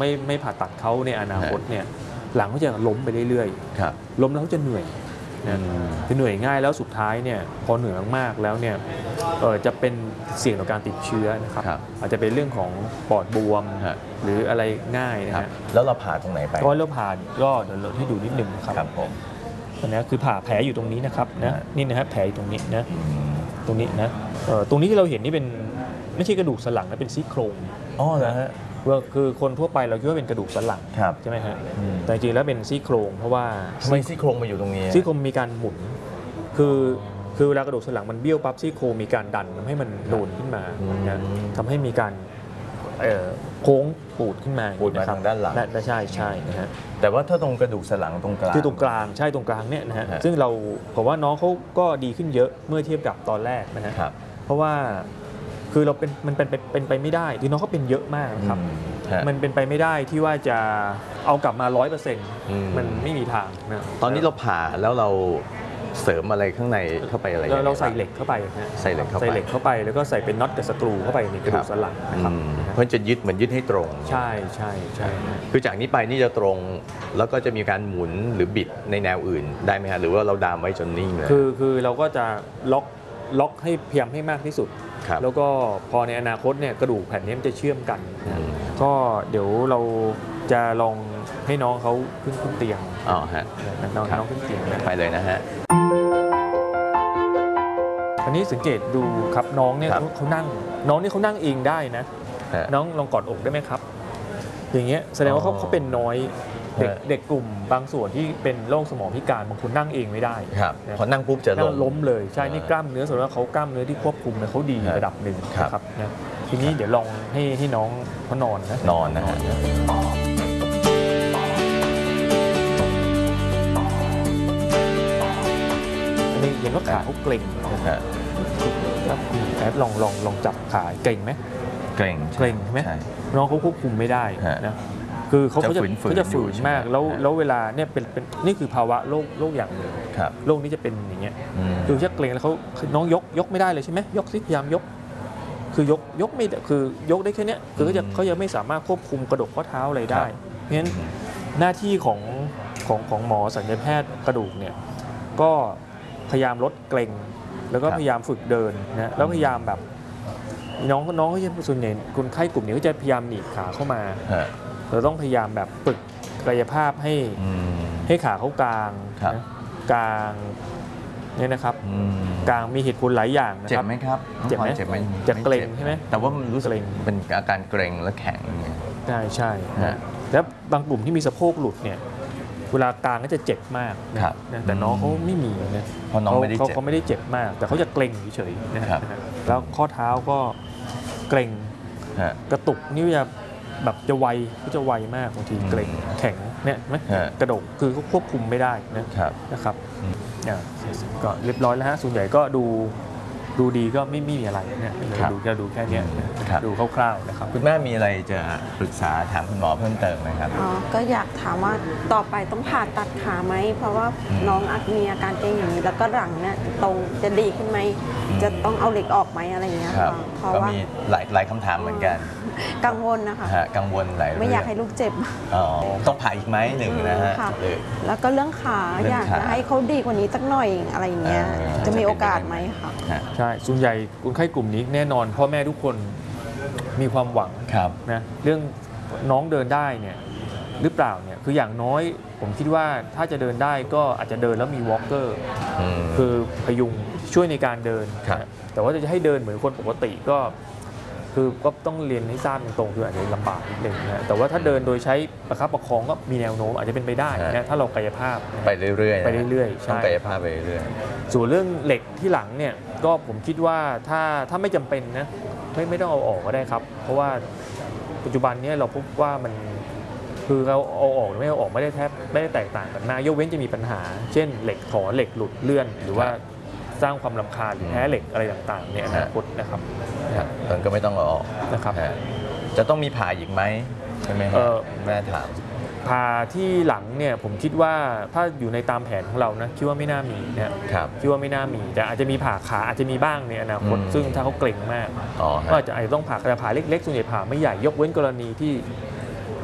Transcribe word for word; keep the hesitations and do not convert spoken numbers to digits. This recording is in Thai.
ไม่ไม่ผ่าตัดเขาในอนาคตเนี่ยหลังเขาจะล้มไปเรื่อยๆล้มแล้วเขาจะเหนื่อยนะจะเหนื่อยง่ายแล้วสุดท้ายเนี่ยพอเหนื่อยมากๆแล้วเนี่ยเออจะเป็นเสี่ยงต่อการติดเชื้อนะครับอาจจะเป็นเรื่องของปอดบวมหรืออะไรง่ายนะฮะแล้วเราผ่าตรงไหนไปก็เราผ่าก็เดี๋ยวเราให้ดูนิดนึงครับผมอันนี้คือผ่าแผลอยู่ตรงนี้นะครับนะนี่นะฮะแผลอยู่ตรงนี้นะตรงนี้นะเออตรงนี้ที่เราเห็นนี่เป็นไม่ใช่กระดูกสันหลังนะเป็นซี่โครงอ๋อเหรอฮะว่าคือคนทั่วไปเราคิดว่าเป็นกระดูกสันหลังใช่ไหมฮะแต่จริงๆแล้วเป็นซี่โครงเพราะว่าทำไมซี่โครงมาอยู่ตรงนี้ซี่โครงมีการหมุนคือคือเวลากระดูกสันหลังมันเบี้ยวปั๊บซี่โครงมีการดันทำให้มันโดนขึ้นมานะทำให้มีการโค้งปูดขึ้นมาปูดมาทางด้านหลังใช่ใช่นะฮะแต่ว่าถ้าตรงกระดูกสันหลังตรงกลางคือตรงกลางใช่ตรงกลางเนี่ยนะฮะซึ่งเราผมว่าน้องเขาก็ดีขึ้นเยอะเมื่อเทียบกับตอนแรกนะฮะเพราะว่าคือเราเป็นมันเป็นเป็นไปไม่ได้ที่น้องเขาเป็นเยอะมากนะครับมันเป็นไปไม่ได้ที่ว่าจะเอากลับมาร้อยเปอร์เซ็นต์มันไม่มีทางนะตอนนี้เราผ่าแล้วเราเสริมอะไรข้างในเข้าไปอะไรเราใส่เหล็กเข้าไปนะใส่เหล็กเข้าไปใส่เหล็กเข้าไปแล้วก็ใส่เป็นน็อตกับสกรูเข้าไปในกระดูกสันหลังนะครับเพื่อจะยึดเหมือนยึดให้ตรงใช่ใช่ใช่คือจากนี้ไปนี่จะตรงแล้วก็จะมีการหมุนหรือบิดในแนวอื่นได้ไหมฮะหรือว่าเราดามไว้จนนิ่งเลยคือคือเราก็จะล็อกล็อกให้พยายามให้มากที่สุดแล้วก็พอในอนาคตเนี่ยกระดูกแผ่นนี้มันจะเชื่อมกันก็เดี๋ยวเราจะลองให้น้องเขาขึ้นขึ้นเตียงอ๋อฮะน้องน้องขึ้นเตียงไปเลยนะฮะอันนี้สังเกตดูครับน้องเนี่ยเขานั่งน้องนี่เขานั่งเองได้นะน้องลองกอดอกได้ไหมครับอย่างเงี้ยแสดงว่าเขาเขาเป็นน้อยเด็กเด็กกลุ่มบางส่วนที่เป็นโรคสมองพิการบางคนนั่งเองไม่ได้ครับพอนั่งปุ๊บจะล้มล้มเลยใช่นี่กล้ามเนื้อส่วนว่าเขากล้ามเนื้อที่ควบคุมเนี่ยเขาดีระดับหนึ่งครับนะทีนี้เดี๋ยวลองให้ให้น้องเขานอนนะนอนนะฮะอันนี้เห็นว่าขาเขาเกร็งแอบลองลองลองจับขาเกร็งไหมเกร็งเกร็งใช่ไหมน้องเขาควบคุมไม่ได้นะคือเขาเขาจะเขาจะฝืนมากแล้วแล้วเวลาเนี่ยเป็นเป็นนี่คือภาวะโรคโรคอย่างหนึ่งโรคนี้จะเป็นอย่างเงี้ยคือถ้าเกร็งแล้วเขาน้องยกยกไม่ได้เลยใช่ไหมยกสิพยายามยกคือยกยกไม่คือยกได้แค่นี้คือเขาจะเขาจะไม่สามารถควบคุมกระดูกข้อเท้าอะไรได้เพราะฉะนั้นหน้าที่ของของของหมอศัลยแพทย์กระดูกเนี่ยก็พยายามลดเกร็งแล้วก็พยายามฝึกเดินนะแล้วพยายามแบบน้องน้องเขาจะส่วนใหญ่คนไข้กลุ่มนี้ก็จะพยายามหนีบขาเข้ามาเราต้องพยายามแบบฝึกกายภาพให้ให้ขาเขากลางนะกลางเนี่ยนะครับกลางมีเหตุผลหลายอย่างนะครับเจ็บไหมครับเจ็บไหมเจ็บไหมจะเกร็งใช่ไหมแต่ว่ามันรู้สึกเป็นอาการเกร็งและแข็งใช่ใช่แล้วบางกลุ่มที่มีสะโพกหลุดเนี่ยเวลากลางก็จะเจ็บมากนะแต่น้องเขาไม่มีนะเพราะน้องไม่ได้เจ็บเขาไม่ได้เจ็บมากแต่เขาจะเกร็งเฉยๆนะครับแล้วข้อเท้าก็เกร็งกระตุกนี่จะแบบจะไวก็จะไวมากบางทีเกร็งแข็งเนี่ยไหมกระดกคือเขาควบคุมไม่ได้นะครับก็เรียบร้อยแล้วฮะส่วนใหญ่ก็ดูดูดีก็ไม่มีอะไรเนี่ยดูจะดูแค่นี้ดูคร่าวๆนะครับคุณแม่มีอะไรจะปรึกษาถามคุณหมอเพิ่มเติมไหมครับอ๋อก็อยากถามว่าต่อไปต้องผ่าตัดขาไหมเพราะว่าน้องอาจมีอาการเกร็งอย่างนี้แล้วก็หลังเนี่ยตรงจะดีขึ้นไหมจะต้องเอาเหล็กออกไหมอะไรเงี้ยเพราะว่ามีหลายหลายคำถามเหมือนกันกังวลนะคะกังวลหลายไม่อยากให้ลูกเจ็บอ๋อต้องผ่าอีกไหมหนึ่งนะฮะแล้วก็เรื่องขาอยากจะให้เขาดีกว่านี้สักหน่อยอะไรเงี้ยจะมีโอกาสไหมคะใช่ส่วนใหญ่คนไข้กลุ่มนี้แน่นอนพ่อแม่ทุกคนมีความหวังนะเรื่องน้องเดินได้เนี่ยหรือเปล่าเนี่ยคืออย่างน้อยผมคิดว่าถ้าจะเดินได้ก็อาจจะเดินแล้วมีวอล์กเกอร์คือพยุงช่วยในการเดินแต่ว่าจะให้เดินเหมือนคนปกติก็คือก็ต้องเรียนให้ทราบตรงๆคืออาจจะลำบากนิดนึงนะแต่ว่าถ้าเดินโดยใช้ประคับประคองก็มีแนวโน้มอาจจะเป็นไปได้นะถ้าเรากายภาพไปเรื่อยๆไปเรื่อยๆใช่กายภาพไปเรื่อยๆส่วนเรื่องเหล็กที่หลังเนี่ยก็ผมคิดว่าถ้าถ้าไม่จำเป็นนะไม่ไม่ต้องเอาออกก็ได้ครับเพราะว่าปัจจุบันนี้เราพบว่ามันคือเราเอาออกหรือไม่เอาออกไม่ได้แทบไม่ได้แตกต่างกันมากยกเว้นจะมีปัญหาเช่นเหล็กถอเหล็กหลุดเลื่อนหรือว่าสร้างความรำคาญหรือแพ้เหล็กอะไรต่างๆเนี่ยอนาคตนะครับมันก็ไม่ต้องเอาออกนะครับจะต้องมีผ่าอีกไหมใช่ไหมแม่ถามผ่าที่หลังเนี่ยผมคิดว่าถ้าอยู่ในตามแผนของเรานะคิดว่าไม่น่ามีนะคิดว่าไม่น่ามีแต่อาจจะมีผ่าขาอาจจะมีบ้างในอนาคตซึ่งถ้าเขาเกร็งมากก็อาจจะอาจจะต้องผ่าแต่ผ่าเล็กๆส่วนใหญ่ผ่าไม่ใหญ่ยกเว้นกรณีที่